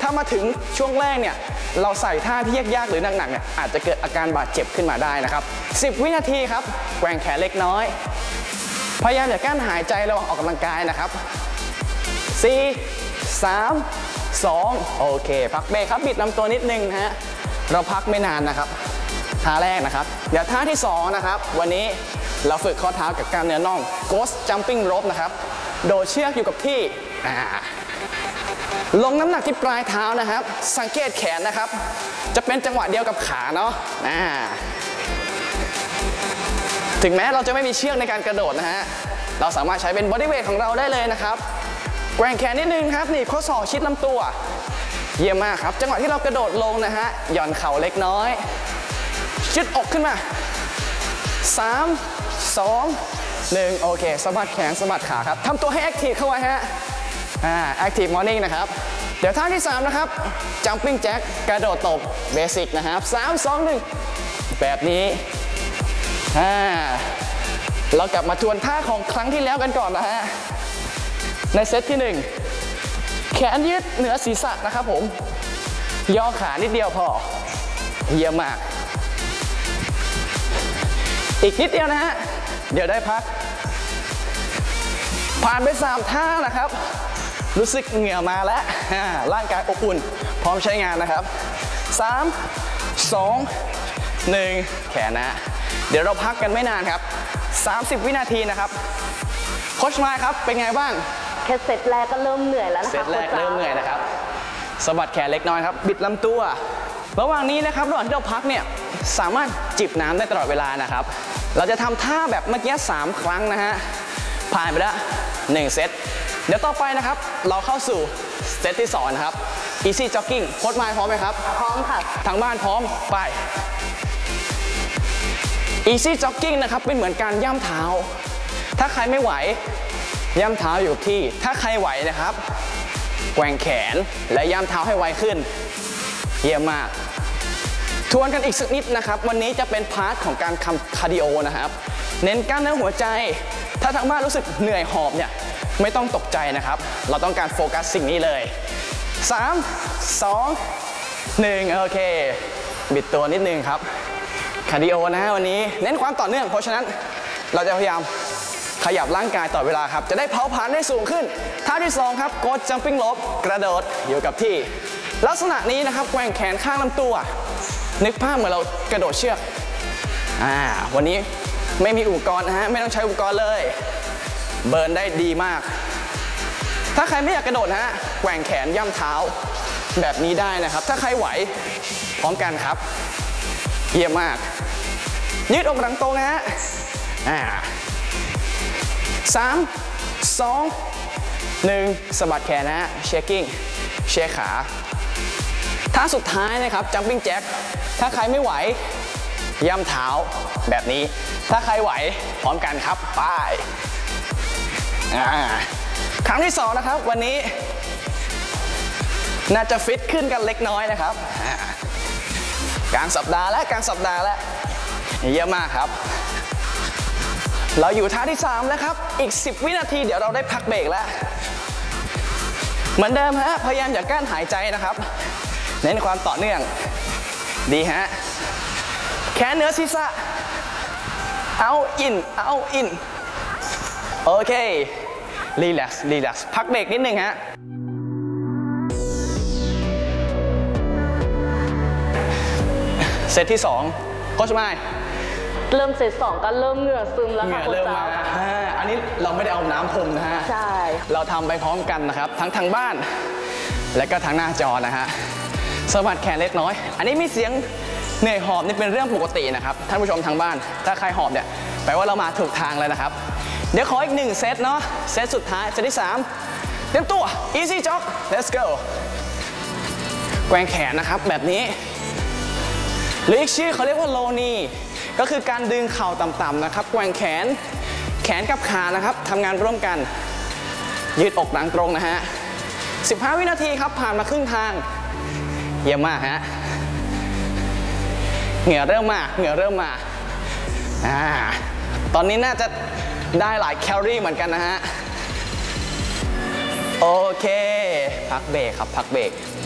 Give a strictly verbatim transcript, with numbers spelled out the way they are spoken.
ามาถึงช่วงแรกเนี่ยเราใส่ท่าที่ยากๆหรือหนักๆเนี่ยอาจจะเกิดอาการบาดเจ็บขึ้นมาได้นะครับสิบวินาทีครับแกว่งแขนเล็กน้อยพยายามอย่ากั้นหายใจระหว่างออกกำลังกายนะครับสี่ สาม สอง โอเคพักเบรกครับบิดลำตัวนิดนึงนะฮะเราพักไม่นานนะครับท่าแรกนะครับเดี๋ยวท่าที่สองนะครับวันนี้เราฝึกข้อเท้ากับกล้ามเนื้อน่อง Ghost Jumping Rope นะครับโดดเชือกอยู่กับที่ลงน้ำหนักที่ปลายเท้านะครับสังเกตแขนนะครับจะเป็นจังหวะเดียวกับขาเนาะถึงแม้เราจะไม่มีเชือกในการกระโดดนะฮะเราสามารถใช้เป็นบอดี้เวทของเราได้เลยนะครับแกว่งแขนนิดนึงครับนี่ข้อศอกชิดลำตัวเยี่ยมมากครับจังหวะที่เรากระโดดลงนะฮะหย่อนเข่าเล็กน้อยยืดอกขึ้นมาสาม สอง หนึ่งโอเคสะบัดแขนสะบัดขาครับทำตัวให้แอคทีฟเข้าไว้ฮะอ่าแอคทีฟมอร์นิ่งนะครับเดี๋ยวท่าที่สามนะครับ jumping jack กระโดดตบเบสิกนะครับสาม สอง หนึ่งแบบนี้อ่าเรากลับมาทวนท่าของครั้งที่แล้วกันก่อนนะฮะในเซตที่หนึ่งแขนยืดเหนือศีรษะนะครับผมย่อขานิดเดียวพอเยี่ยมมากอีกนิดเดียวนะฮะเดี๋ยวได้พักผ่านไปสามท่านะครับรู้สึกเหงื่อมาแล้วร่างกายอบอุ่นพร้อมใช้งานนะครับสาม สอง หนึ่งแขนนะเดี๋ยวเราพักกันไม่นานครับสามสิบวินาทีนะครับโค้ชมาครับเป็นไงบ้างแค่เซตแรกก็เริ่มเหนื่อยแล้วนะคะเซตแรกเริ่มเหนื่อยนะครับสะบัดแขนเล็กน้อยครับบิดลำตัวระหว่างนี้นะครับระหว่างที่เราพักเนี่ยสามารถจิบน้ำได้ตลอดเวลานะครับเราจะทำท่าแบบเมื่อกี้สามครั้งนะฮะผ่านไปแล้วหนึ่งเซตเดี๋ยวต่อไปนะครับเราเข้าสู่เซตที่สองนะครับ easy jogging โค้ชมาพร้อมไหมครับพร้อมค่ะทางบ้านพร้อมไป easy jogging นะครับเป็นเหมือนการย่ำเท้าถ้าใครไม่ไหวย่ำเท้าอยู่ที่ถ้าใครไหวนะครับแกว่งแขนและย่ำเท้าให้ไวขึ้นเยี่ยมมากทวนกันอีกสักนิดนะครับวันนี้จะเป็นพาร์ทของการทำคาร์ดิโอนะครับเน้นกล้ามเนื้อหัวใจถ้าทางบ้านรู้สึกเหนื่อยหอบเนี่ยไม่ต้องตกใจนะครับเราต้องการโฟกัสสิ่งนี้เลยสาม สอง หนึ่งโอเคบิดตัวนิดนึงครับคาร์ดิโอนะฮะวันนี้เน้นความต่อเนื่องเพราะฉะนั้นเราจะพยายามขยับร่างกายต่อเวลาครับจะได้เผาผลาญได้สูงขึ้นท่าที่สองครับโกดจัมปิ้งโรปกระโดดอยู่กับที่ลักษณะนี้นะครับแกว่งแขนข้างลำตัวนึกภาพเหมือนเรากระโดดเชือกอ่าวันนี้ไม่มีอุปกรณ์นะฮะไม่ต้องใช้อุปกรณ์เลยเบิร์นได้ดีมากถ้าใครไม่อยากกระโดดนะฮะแกว่งแขนย่ำเท้าแบบนี้ได้นะครับถ้าใครไหวพร้อมกันครับเยี่ยมมากยืดอกหลังตรงนะฮะอ่าสาม สอง หนึ่งสะบัดแขนนะฮะเชคกิ้งเชคขาท่าสุดท้ายนะครับจัมปิ้งแจ็คถ้าใครไม่ไหวย่ำเท้าแบบนี้ถ้าใครไหวพร้อมกันครับไปครั้งที่สองนะครับวันนี้น่าจะฟิตขึ้นกันเล็กน้อยนะครับกลางสัปดาห์และกลางสัปดาห์และเยี่ยมมากครับเราอยู่ท่าที่สามแล้วครับอีกสิบวินาทีเดี๋ยวเราได้พักเบรกแล้วเหมือนเดิมฮะพยายามอย่ากั้นหายใจนะครับเน้นความต่อเนื่องดีฮะแขนเหนือศีรษะเอาอินเอาอินโอเครีแลกซ์รีแลกซ์พักเบรกนิดนึงฮะเซตที่สองโค้ชไมค์เริ่มเซตสองก็เริ่มเหงื่อซึมแล้วค่ะเหงื่อเริ่มมาอันนี้เราไม่ได้เอาน้ำพรมนะฮะใช่เราทำไปพร้อมกันนะครับทั้งทางบ้านและก็ทางหน้าจอนะฮะสะบัดแขนเล็กน้อยอันนี้มีเสียงเหนื่อยหอบนี่เป็นเรื่องปกตินะครับท่านผู้ชมทางบ้านถ้าใครหอบเนี่ยแปลว่าเรามาถูกทางเลยนะครับเดี๋ยวขออีกหนึ่งเซตเนาะเซตสุดท้ายเซตที่สามเตรียมตัว easy jog let's go แกว่งแขนนะครับแบบนี้หรืออีกชื่อเขาเรียกว่า low knee ก็คือการดึงเข่าต่ำๆนะครับแกว่งแขนแขนกับขานะครับทำงานร่วมกันยืดอกหลังตรงนะฮะสิบห้าวินาทีครับผ่านมาครึ่งทางเยี่ยมมากฮะเหงื่อเริ่มมาเหงื่อเริ่มมาอ่าตอนนี้น่าจะได้หลายแคลอรี่เหมือนกันนะฮะโอเคพักเบรกครับพักเบรก